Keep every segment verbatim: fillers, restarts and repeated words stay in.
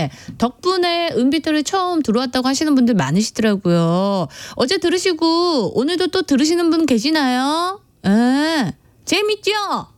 했는데 덕분에 은비트를 처음 들어왔다고 하시는 분들 많으시더라고요. 어제 들으시고 오늘도 또 들으시는 분 계시나요? 예. 재밌죠?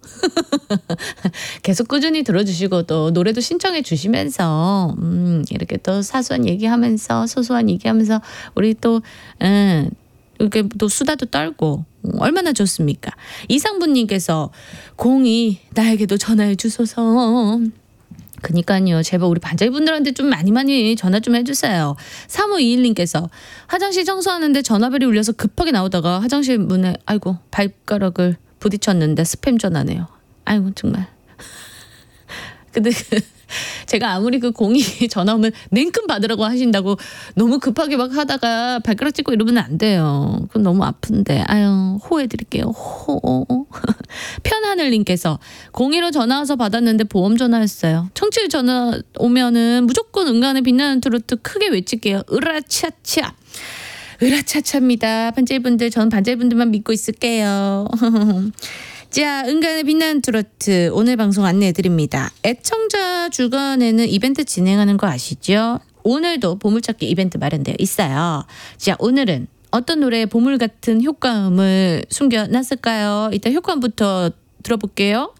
계속 꾸준히 들어주시고 또 노래도 신청해 주시면서 음, 이렇게 또 사소한 얘기하면서 소소한 얘기하면서 우리 또 음, 이렇게 또 수다도 떨고 얼마나 좋습니까? 이상분님께서 공이 나에게도 전화해 주소서. 그니까요. 제발 우리 반장분들한테 좀 많이 많이 전화 좀 해주세요. 삼오이일님께서 화장실 청소하는데 전화벨이 울려서 급하게 나오다가 화장실 문에 아이고 발가락을 부딪혔는데 스팸 전화네요. 아이고 정말. 근데 그 제가 아무리 그 공이 전화 오면 냉큼 받으라고 하신다고 너무 급하게 막 하다가 발가락 찍고 이러면 안 돼요. 그럼 너무 아픈데. 아유 호해드릴게요. 호. 편하늘님께서 공이로 전화 와서 받았는데 보험 전화였어요. 청취율 전화 오면은 무조건 은간의 빛나는 트로트 크게 외칠게요. 으라차차. 으라차차입니다. 반짝이분들 전 반짝이분들만 믿고 있을게요. 자, 은간의 빛나는 트로트 오늘 방송 안내해드립니다. 애청자 주간에는 이벤트 진행하는 거 아시죠? 오늘도 보물찾기 이벤트 마련되어 있어요. 자, 오늘은 어떤 노래에 보물 같은 효과음을 숨겨놨을까요? 일단 효과음부터 들어볼게요.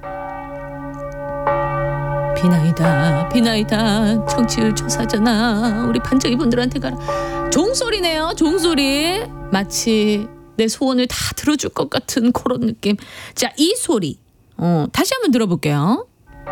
비나이다 비나이다 청취율 조사잖아. 우리 반짝이 분들한테 가라. 종소리네요. 종소리. 마치 내 소원을 다 들어줄 것 같은 그런 느낌. 자, 이 소리 어, 다시 한번 들어볼게요.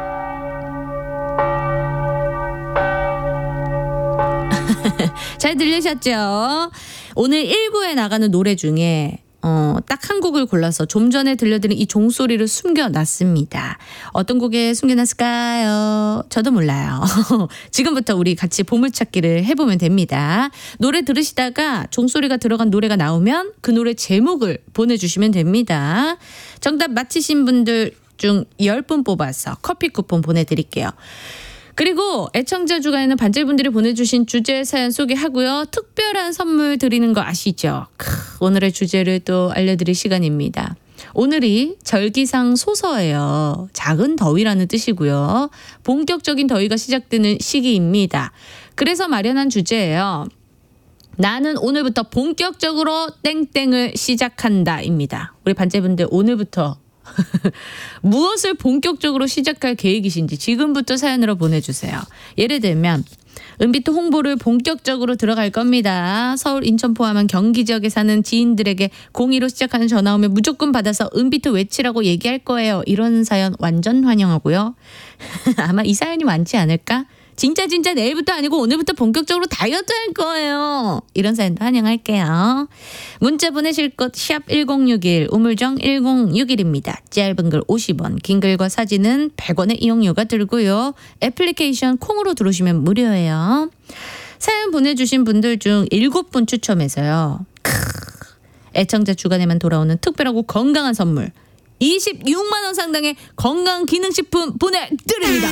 잘 들리셨죠? 오늘 일 부에 나가는 노래 중에 어, 딱 한 곡을 골라서 좀 전에 들려드린 이 종소리를 숨겨놨습니다. 어떤 곡에 숨겨놨을까요? 저도 몰라요. 지금부터 우리 같이 보물찾기를 해보면 됩니다. 노래 들으시다가 종소리가 들어간 노래가 나오면 그 노래 제목을 보내주시면 됩니다. 정답 맞히신 분들 중 열 분 뽑아서 커피 쿠폰 보내드릴게요. 그리고 애청자 주간에는 반짝이분들이 보내주신 주제 사연 소개하고요. 특별한 선물 드리는 거 아시죠? 크, 오늘의 주제를 또 알려드릴 시간입니다. 오늘이 절기상 소서예요. 작은 더위라는 뜻이고요. 본격적인 더위가 시작되는 시기입니다. 그래서 마련한 주제예요. 나는 오늘부터 본격적으로 땡땡을 시작한다입니다. 우리 반짝이분들 오늘부터 무엇을 본격적으로 시작할 계획이신지 지금부터 사연으로 보내주세요. 예를 들면 은비트 홍보를 본격적으로 들어갈 겁니다. 서울, 인천 포함한 경기 지역에 사는 지인들에게 공이로 시작하는 전화 오면 무조건 받아서 은비트 외치라고 얘기할 거예요. 이런 사연 완전 환영하고요. 아마 이 사연이 많지 않을까? 진짜 진짜 내일부터 아니고 오늘부터 본격적으로 다이어트 할 거예요. 이런 사연도 환영할게요. 문자 보내실 것 샵 일공육일 우물정 일공육일입니다. 짧은 글 오십 원, 긴 글과 사진은 백 원의 이용료가 들고요. 애플리케이션 콩으로 들어오시면 무료예요. 사연 보내주신 분들 중 일곱 분 추첨해서요. 크, 애청자 주간에만 돌아오는 특별하고 건강한 선물 이십육만 원 상당의 건강기능식품 보내드립니다.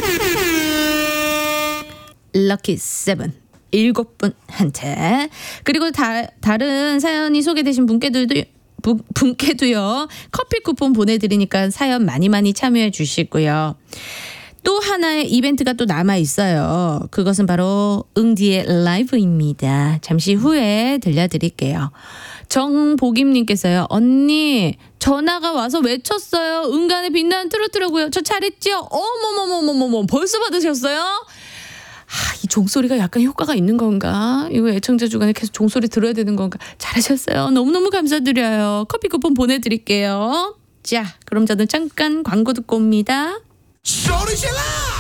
럭키 세븐 일곱 분한테. 그리고 다, 다른 사연이 소개되신 분께도 부, 분께도요 커피 쿠폰 보내드리니까 사연 많이 많이 참여해 주시고요. 또 하나의 이벤트가 또 남아 있어요. 그것은 바로 응디의 라이브입니다. 잠시 후에 들려드릴게요. 정복임님께서요. 언니 전화가 와서 외쳤어요. 은간에 빛나는 트로트라고요. 저 잘했죠? 어머머머머머머 벌써 받으셨어요? 아, 이 종소리가 약간 효과가 있는 건가? 이거 애청자 주간에 계속 종소리 들어야 되는 건가? 잘하셨어요. 너무너무 감사드려요. 커피 쿠폰 보내드릴게요. 자, 그럼 저는 잠깐 광고 듣고 옵니다. 소리 질러!